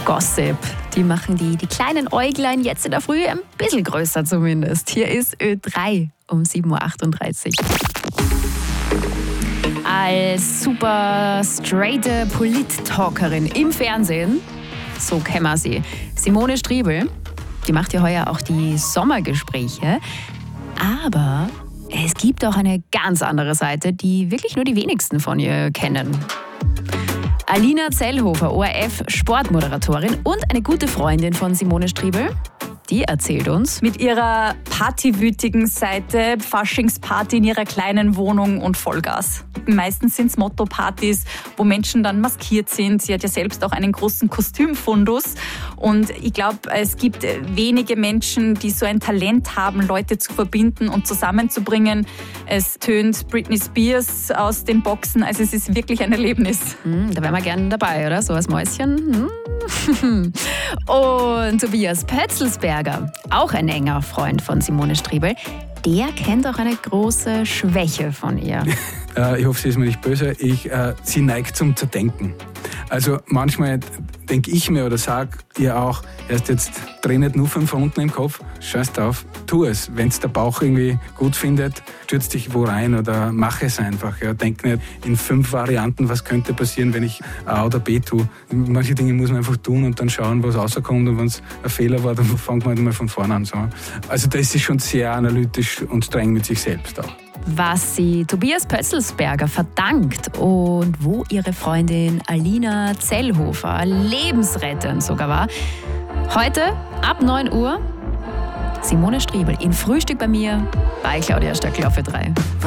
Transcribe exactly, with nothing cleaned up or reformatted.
Gossip. Die machen die, die kleinen Äuglein jetzt in der Früh ein bisschen größer zumindest. Hier ist Ö drei um sieben Uhr achtunddreißig. Als super straighte Polit-Talkerin im Fernsehen, so kennen wir sie, Simone Striebel, die macht ja heuer auch die Sommergespräche. Aber es gibt auch eine ganz andere Seite, die wirklich nur die wenigsten von ihr kennen. Alina Zellhofer, O R F-Sportmoderatorin und eine gute Freundin von Simone Striebel, die erzählt uns. Mit ihrer partywütigen Seite, Faschingsparty in ihrer kleinen Wohnung und Vollgas. Meistens sind es Motto-Partys, wo Menschen dann maskiert sind. Sie hat ja selbst auch einen großen Kostümfundus. Und ich glaube, es gibt wenige Menschen, die so ein Talent haben, Leute zu verbinden und zusammenzubringen. Es tönt Britney Spears aus den Boxen. Also es ist wirklich ein Erlebnis. Hm, da wären wir gerne dabei, oder? So als Mäuschen. Hm. Und Tobias Pötzelsberger, auch ein enger Freund von Simone Striebel, der kennt auch eine große Schwäche von ihr. Ich hoffe, sie ist mir nicht böse. Ich, äh, sie neigt zum Zerdenken. Also manchmal denke ich mir oder sage ihr auch, erst jetzt dreh nicht nur fünf Runden im Kopf, scheiß drauf, tu es. Wenn es der Bauch irgendwie gut findet, stürz dich wo rein oder mach es einfach. Ja. Denk nicht in fünf Varianten, was könnte passieren, wenn ich A oder B tue. Manche Dinge muss man einfach tun und dann schauen, was rauskommt, und wenn es ein Fehler war, dann fängt man halt mal von vorne an. So. Also das ist schon sehr analytisch und streng mit sich selbst auch. Was sie Tobias Pötzelsberger verdankt und wo ihre Freundin Alina Zellhofer lebensrettend sogar war. Heute ab neun Uhr Simone Striebel in Frühstück bei mir bei Claudia Stöckl auf Ö drei.